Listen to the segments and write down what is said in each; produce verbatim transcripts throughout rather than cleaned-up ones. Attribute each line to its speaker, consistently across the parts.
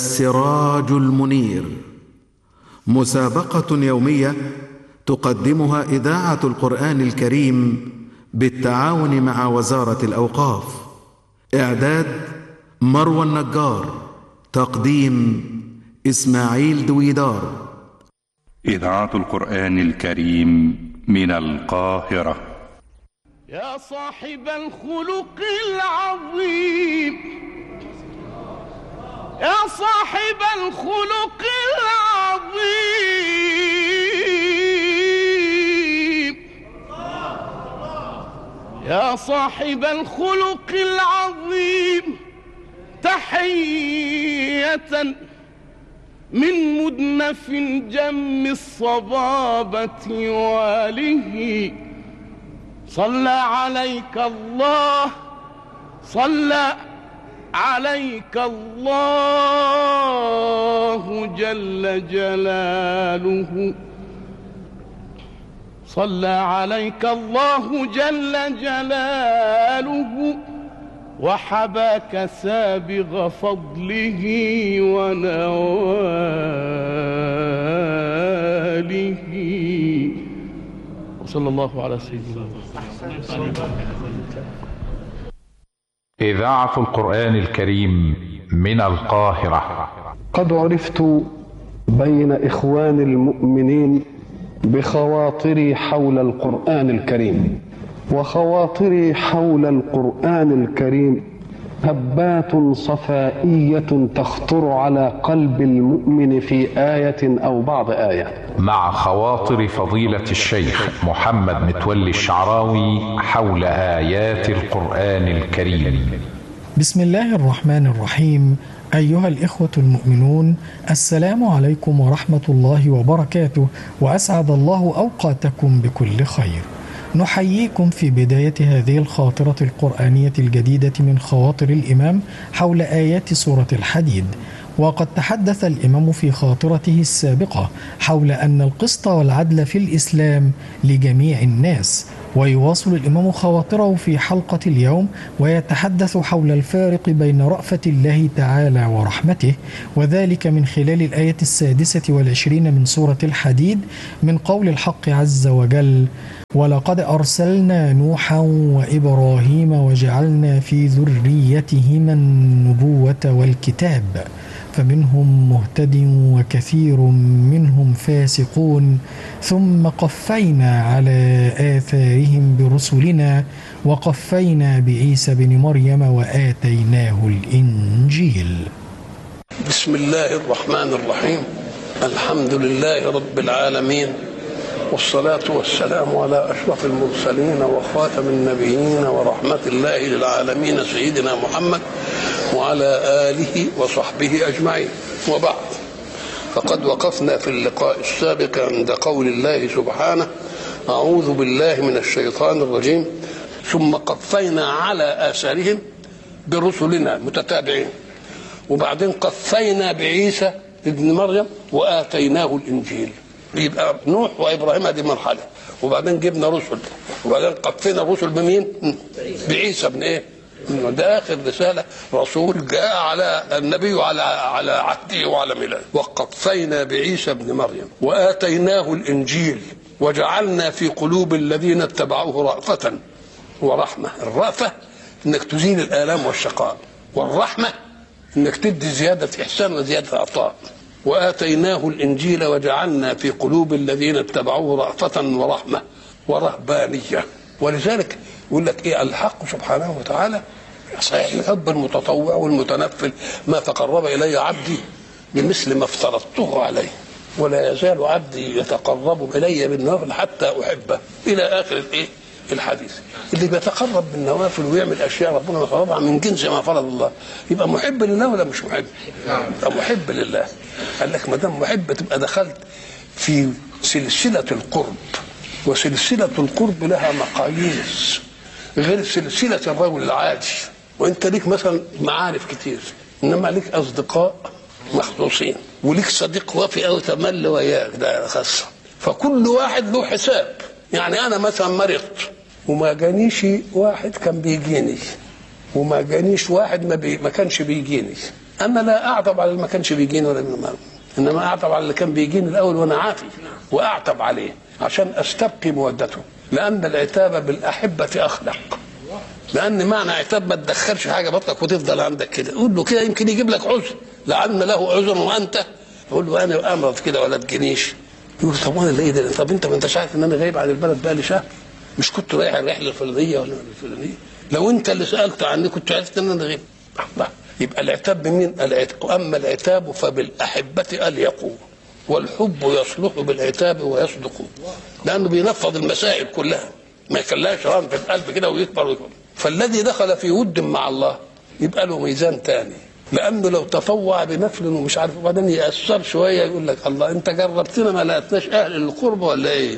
Speaker 1: السراج المنير، مسابقة يومية تقدمها إذاعة القرآن الكريم بالتعاون مع وزارة الأوقاف. إعداد مروى النجار، تقديم إسماعيل دويدار.
Speaker 2: إذاعة القرآن الكريم من القاهرة.
Speaker 3: يا صاحب الخلق العظيم، يا صاحب الخلق العظيم، يا صاحب الخلق العظيم، تحية من مدنف جم الصبابة واله. صلى عليك الله، صلى عليك الله جل جلاله، صلى عليك الله جل جلاله، وحباك سابغ فضله ونواله. وصلى الله على سيدنا محمد.
Speaker 4: إذاعة القرآن الكريم من القاهرة.
Speaker 5: قد عرفت بين إخوان المؤمنين بخواطري حول القرآن الكريم، وخواطري حول القرآن الكريم هبات صفائية تخطر على قلب المؤمن في آية أو بعض آية،
Speaker 4: مع خواطر فضيلة الشيخ محمد متولي الشعراوي حول آيات القرآن الكريم.
Speaker 6: بسم الله الرحمن الرحيم. أيها الإخوة المؤمنون، السلام عليكم ورحمة الله وبركاته، وأسعد الله أوقاتكم بكل خير. نحييكم في بداية هذه الخاطرة القرآنية الجديدة من خواطر الإمام حول آيات سورة الحديد. وقد تحدث الإمام في خاطرته السابقة حول أن القسط والعدل في الإسلام لجميع الناس، ويواصل الإمام خواطره في حلقة اليوم ويتحدث حول الفارق بين رأفة الله تعالى ورحمته، وذلك من خلال الآية السادسة والعشرين من سورة الحديد من قول الحق عز وجل: ولقد أرسلنا نوحا وإبراهيم وجعلنا في ذريتهما النبوة والكتاب، فمنهم مهتد وكثير منهم فاسقون، ثم قفينا على آثارهم برسلنا وقفينا بعيسى بن مريم وآتيناه الإنجيل.
Speaker 5: بسم الله الرحمن الرحيم. الحمد لله رب العالمين، والصلاة والسلام على أشرف المرسلين وخاتم النبيين ورحمة الله للعالمين سيدنا محمد وعلى آله وصحبه أجمعين، وبعد. فقد وقفنا في اللقاء السابق عند قول الله سبحانه: أعوذ بالله من الشيطان الرجيم، ثم قفينا على آثارهم برسلنا متتابعين، وبعدين قفينا بعيسى ابن مريم وآتيناه الإنجيل. يبقى نوح وإبراهيم دي مرحلة، وبعدين جبنا رسل، وبعدين قفينا الرسل بمين؟ بعيسى ابن ايه؟ ده آخر رسالة، رسول جاء على النبي على على عهده وعلى ميلاده. وقفينا بعيسى ابن مريم وآتيناه الإنجيل وجعلنا في قلوب الذين اتبعوه رأفة ورحمة. الرأفة انك تزيل الآلام والشقاء، والرحمة انك تدي زيادة إحسان وزيادة عطاء. وآتيناه الإنجيل وجعلنا في قلوب الذين اتبعوه رأفة ورحمة ورهبانية. ولذلك يقول لك إيه الحق سبحانه وتعالى: صحيح يحب المتطوع والمتنفل، ما تقرب إلي عبدي بمثل ما افترضته عليه، ولا يزال عبدي يتقرب إلي بالنوافل حتى أحبه، إلى آخر الإيه الحديث. اللي بيتقرب بالنوافل ويعمل أشياء ربنا فرضها من جنس ما فرض الله، يبقى محب لله ولا مش محب؟ يبقى محب لله. قال لك ما دام محب تبقى دخلت في سلسلة القرب، وسلسلة القرب لها مقاييس غير سلسلة الرجل العادي. وانت ليك مثلا معارف كتير، انما ليك اصدقاء مخصوصين، وليك صديق وفي او تمل وياك ده خاصة. فكل واحد له حساب. يعني انا مثلا مرضت وما جانيش واحد كان بيجيني، وما جانيش واحد ما, بي ما كانش بيجيني، انا لا اعتب على اللي ما كانش بيجيني ولا من المال، انما اعتب على اللي كان بيجيني الاول وانا عافي، واعتب عليه عشان استبقي مودته، لان العتاب بالاحبه اخلق. لان معنى عتاب ما تدخلش حاجه بطلك وتفضل عندك كده، قول له كده يمكن يجيب لك عذر، لعل له عذر وانت قول له انا امرض كده ولا تجينيش. يقول طب وانا اللي ايه ده؟ طب انت ما انتش عارف ان انا غايب عن البلد بقى لي شهر؟ مش كنت رايح الرحله الفلانيه ولا الفلانيه؟ لو انت اللي سالت عني كنت عرفت ان انا غايب. يبقى العتاب بمين؟ العتاب. اما العتاب فبالاحبه اليقوا، والحب يصلح بالعتاب ويصدق، لانه بينفض المسائل كلها، ما يخليهاش ران في القلب كده ويكبر ويكبر. فالذي دخل في ود مع الله يبقى له ميزان تاني، لانه لو تطوع بنفل ومش عارف وبعدين يأثر شويه يقول لك الله انت جربتنا ما لقيتناش اهل القرب ولا ايه؟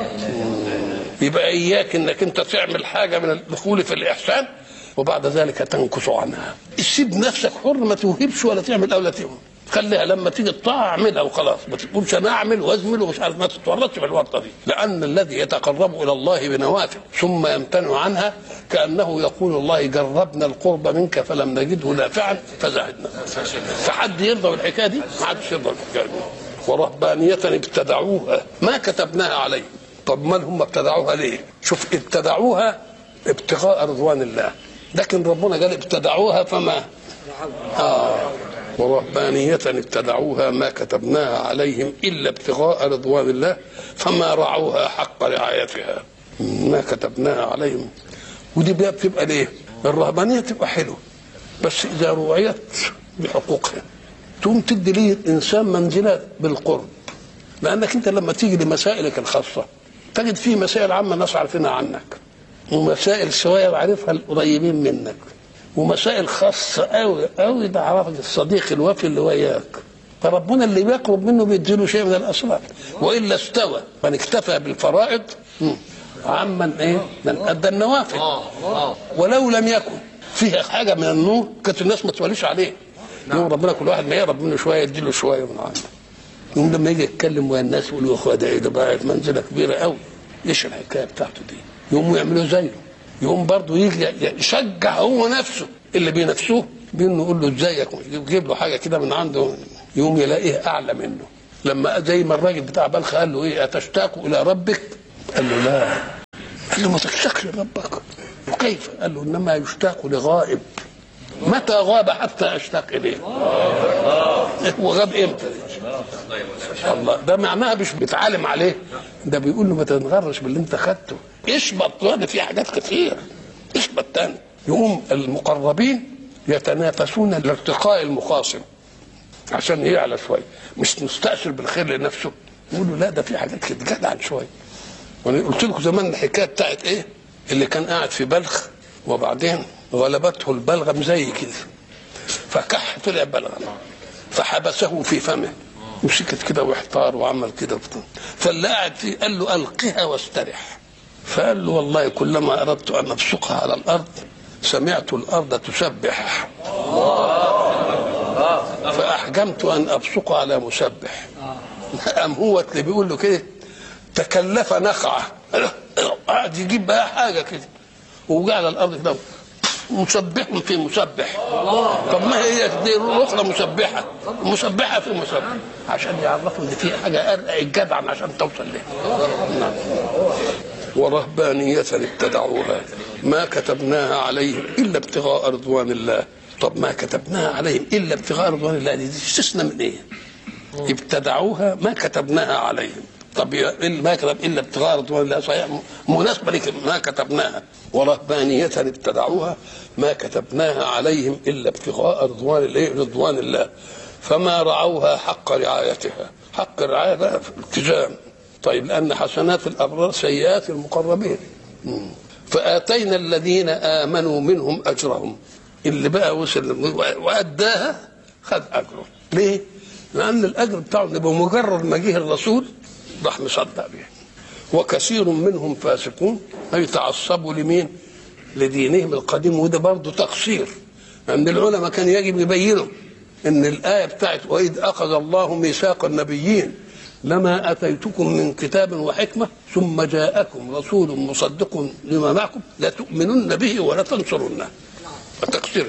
Speaker 5: يبقى اياك انك انت تعمل حاجه من الدخول في الاحسان وبعد ذلك تنكس عنها. سيب نفسك حر، ما توهبش ولا تعمل او لا تعمل، خليها لما تيجي الطاعه اعملها وخلاص، ما تقولش انا اعمل وازمل ومش عارف، ما تتورطش في الورطه دي. لان الذي يتقرب الى الله بنوافل ثم يمتنع عنها كانه يقول الله جربنا القرب منك فلم نجده نافعا فزهدنا. فحد يرضى بالحكايه دي؟ ما حدش يرضى بالحكايه دي. ورهبانيه ابتدعوها ما كتبناها عليهم. طب ما هم ابتدعوها ليه؟ شوف، ابتدعوها ابتغاء رضوان الله، لكن ربنا قال ابتدعوها فما آه ورهبانية ابتدعوها ما كتبناها عليهم إلا ابتغاء رضوان الله فما رعوها حق رعايتها. ما كتبناها عليهم. ودي بتبقى ليه؟ الرهبانية تبقى حلوة بس إذا رعيت بحقوقها تقوم تدي ليه الإنسان منزلة بالقرب، لأنك أنت لما تيجي لمسائلك الخاصة تجد فيه مسائل عامة الناس عارفينها عنك، ومسائل شوية عارفها القريبين منك، ومسائل خاصة قوي قوي ده عرفك الصديق الوفي اللي وياك. فربنا اللي بيقرب منه بيديله شيء من الأسرار، وإلا استوى من اكتفى بالفرائض عمن ايه؟ من أدى النوافل. ولو لم يكن فيها حاجة من النور كانت الناس ما توليش عليه. يوم ربنا كل واحد ما يقرب منه شوية يديله شوية من عنده. يوم لما يجي يتكلم ويا الناس يقولوا يا اخويا ده ايه ده بقى منزلة كبيرة قوي، ايش الحكاية بتاعته دي؟ يقوموا يعملوا زيه. يقوم برضه يجي يشجع هو نفسه اللي بينافسوه بانه يقول له ازيك، يجيب له حاجه كده من عنده يقوم يلاقيه اعلى منه. لما زي ما الراجل بتاع بلخ قال له ايه اتشتاق الى ربك؟ قال له لا. قال له ما تشتاقش لربك. وكيف؟ قال له انما يشتاق لغائب. متى غاب حتى اشتاق اليه؟ هو غاب امتى؟ الله، ده معناها مش بيتعلم عليه، ده بيقول له ما تنغرش باللي انت خدته، اشبط تاني في حاجات كتير، اشبط تاني. يقوم المقربين يتنافسون لارتقاء المخاصم عشان يعلى شويه، مش مستأثر بالخير لنفسه، يقول له لا ده في حاجات كده جدع شويه. وانا قلت لكم زمان الحكايه بتاعت ايه؟ اللي كان قاعد في بلخ وبعدين غلبته البلغم زي كده فكح طلع بلغم فحبسه في فمه، مسكت كده واحتار وعمل كده، فاللي قاعد فيه قال له القها واسترح. فقال له والله كلما اردت ان ابصقها على الارض سمعت الارض تسبح فاحجمت ان ابصقها على مسبح. قام هو اللي بيقول له كده تكلف نخعه، قاعد يجيب بقى حاجه كده ووقع على الارض كده مسبح في مسبح. طب ما هي دي الاخرى مسبحه، مسبحه في مسبح، عشان يعرفوا ان في حاجه ارقى الجدع عشان توصل لها. ورهبانيه ابتدعوها ما كتبناها عليهم الا ابتغاء رضوان الله. طب ما كتبناها عليهم الا ابتغاء رضوان الله دي استثناء من ايه؟ ابتدعوها ما كتبناها عليهم. طب ما كتب الا ابتغاء رضوان الله صحيح مناسبه لك ما كتبناها. ورهبانيه ابتدعوها ما كتبناها عليهم الا ابتغاء رضوان الله رضوان الله فما رعوها حق رعايتها. حق الرعايه بقى في الالتزام. طيب لان حسنات الابرار سيئات المقربين. فاتينا الذين امنوا منهم اجرهم. اللي بقى وصل واداها خد اجره. ليه؟ لان الاجر بتاعه بمجرد ما جه الرسول راح مصدق به. وكثير منهم فاسقون اي تعصبوا لمين؟ لدينهم القديم. وده برضه تقصير عند العلماء، كان يجب يبينوا ان الايه بتاعت واذ اخذ الله ميثاق النبيين لما اتيتكم من كتاب وحكمه ثم جاءكم رسول مصدق لما معكم لتؤمنن به ولا تنصرنه. التقصير يعني.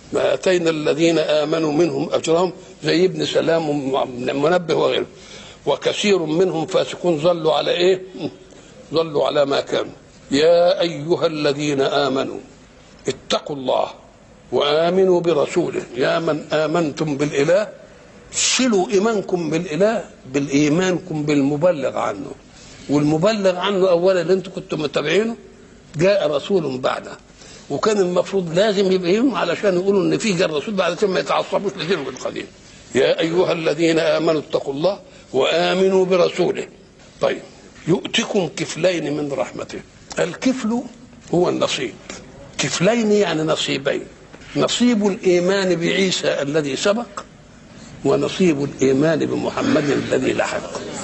Speaker 5: ما اتينا الذين امنوا منهم اجرهم، زي ابن سلام ومنبه وغيره. وكثير منهم فاسقون ظلوا على ايه؟ ظلوا على ما كانوا. يا ايها الذين امنوا اتقوا الله وامنوا برسوله. يا من امنتم بالاله صلوا ايمانكم بالاله بالايمانكم بالمبلغ عنه. والمبلغ عنه اولا اللي انتم كنتم متابعينه جاء رسول بعده، وكان المفروض لازم يبقى علشان يقولوا ان في جاء الرسول بعد عشان ما يتعصبوش لدينه القديم. يا ايها الذين امنوا اتقوا الله وامنوا برسوله. طيب يؤتكم كفلين من رحمته. الكفل هو النصيب، كفلين يعني نصيبين، نصيب الايمان بعيسى الذي سبق ونصيب الايمان بمحمد الذي لحق.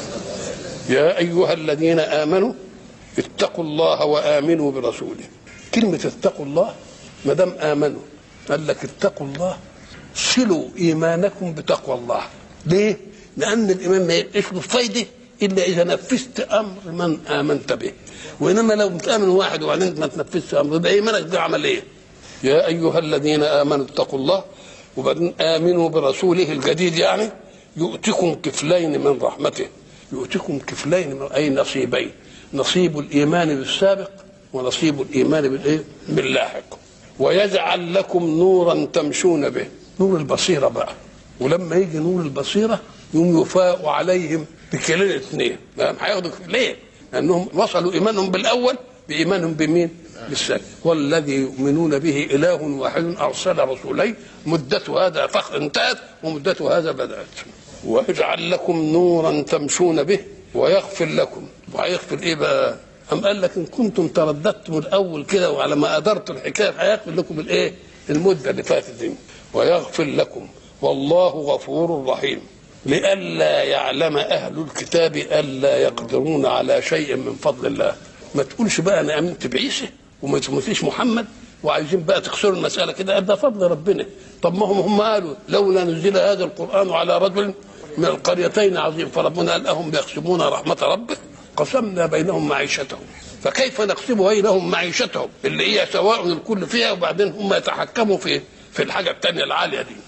Speaker 5: يا ايها الذين امنوا اتقوا الله وامنوا برسوله. كلمه اتقوا الله ما دام امنوا قال لك اتقوا الله صلوا ايمانكم بتقوى الله. ليه؟ لان الايمان ما يبقاش له فايده الا اذا نفذت امر من امنت به، وانما لو بتامن واحد وبعدين ما تنفذش امر يبقى ايمانك ده عمل ايه؟ يا ايها الذين امنوا اتقوا الله وبعدين امنوا برسوله الجديد، يعني يؤتكم كفلين من رحمته. يؤتكم كفلين من اي نصيبين، نصيب الايمان بالسابق ونصيب الايمان بالايه؟ باللاحق. ويجعل لكم نورا تمشون به. نور البصيره بقى، ولما يجي نور البصيره يوم يفاء عليهم بكلين اثنين. هياخدوا ليه؟ لانهم وصلوا ايمانهم بالاول بايمانهم بمين؟ بالثاني. والذي يؤمنون به اله واحد ارسل رسولين مدته هذا فخر انتهت ومدته هذا بدات. ويجعل لكم نورا تمشون به ويغفر لكم. وهيغفر ايه بقى؟ أم قال لك ان كنتم ترددتم الاول كده وعلى ما ادرتوا الحكايه هيغفر لكم الايه؟ المده اللي فاتت دي. ويغفر لكم والله غفور رحيم. لئلا يعلم اهل الكتاب الا يقدرون على شيء من فضل الله. ما تقولش بقى انا امنت بعيسى وما تمثلش محمد وعايزين بقى تكسروا المساله كده، ده فضل ربنا. طب ما هم هم قالوا لولا نزل هذا القران على رجل من القريتين عظيم، فربنا قال اهم يقسمون رحمه ربك قسمنا بينهم معيشتهم. فكيف نقسم بينهم معيشتهم اللي هي سواء الكل فيها وبعدين هم يتحكموا في في الحاجه الثانيه العاليه دي.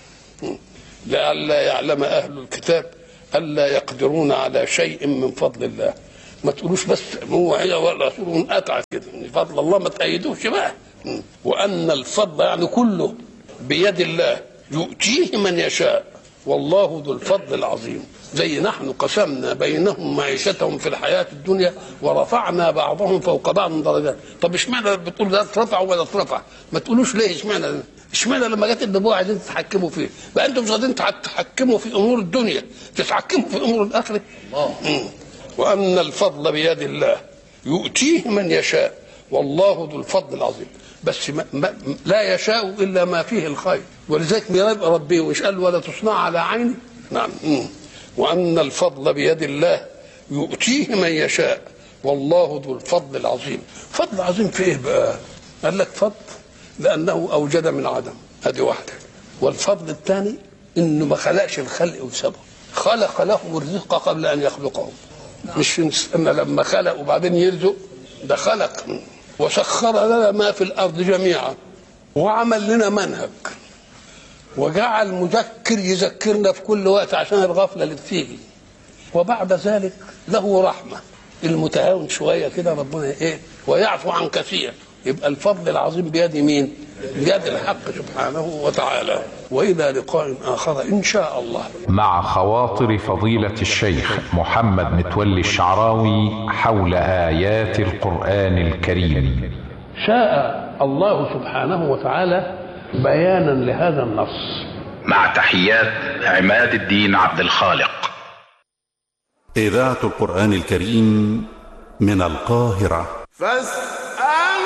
Speaker 5: لئلا يعلم اهل الكتاب الا يقدرون على شيء من فضل الله. ما تقولوش بس هو هي والرسول انقطع كده، فضل الله ما تأيدوش بقى. وان الفضل يعني كله بيد الله يؤتيه من يشاء والله ذو الفضل العظيم. زي نحن قسمنا بينهم معيشتهم في الحياه الدنيا ورفعنا بعضهم فوق بعض درجات. طب اشمعنى بتقول ده اترفع ولا اترفع؟ ما تقولوش ليه اشمعنى اشمعنى لما جت النبوه عايزين تتحكموا فيه؟ بقى انتم مش قادرين تتحكموا في امور الدنيا، تتحكموا في امور الاخره. وان الفضل بيد الله يؤتيه من يشاء والله ذو الفضل العظيم. بس ما ما لا يشاء الا ما فيه الخير، ولذلك يبقى ربي وش قال ولا تصنع على عيني. نعم. وان الفضل بيد الله يؤتيه من يشاء والله ذو الفضل العظيم. فضل عظيم في ايه بقى؟ قال لك فضل لانه اوجد من عدم، هذه واحده. والفضل الثاني انه ما خلقش الخلق وسبب، خلق لهم الرزق قبل ان يخلقهم. مش ان لما خلق وبعدين يرزق، ده خلق. وسخر لنا ما في الارض جميعا وعمل لنا منهج وجعل مذكر يذكرنا في كل وقت عشان الغفله اللي بتيجي. وبعد ذلك له رحمه، المتهاون شويه كده ربنا ايه ويعفو عن كثير. يبقى الفضل العظيم بيد مين؟ بيد الحق سبحانه وتعالى. والى لقاء اخر ان شاء الله.
Speaker 4: مع خواطر فضيلة الشيخ محمد متولي الشعراوي حول آيات القرآن الكريم.
Speaker 5: شاء الله سبحانه وتعالى بيانا لهذا النص.
Speaker 7: مع تحيات عماد الدين عبد الخالق.
Speaker 1: إذاعة القرآن الكريم من القاهرة.